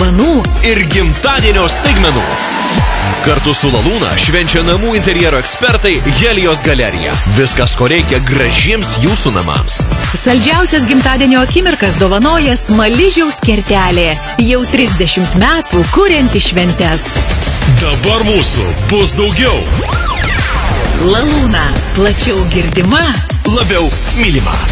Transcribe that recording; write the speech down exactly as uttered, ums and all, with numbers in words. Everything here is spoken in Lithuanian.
dovanų ir gimtadienio staigmenų. Kartu su Lalūna švenčia namų interjero ekspertai Helijos galerija. Viskas, ko reikia gražiems jūsų namams. Saldžiausias gimtadienio akimirkas dovanoja Smaližiaus kertelė. Jau trisdešimt metų kurianti šventes. Dabar mūsų bus daugiau. Lalūna, plačiau girdima, labiau mylima.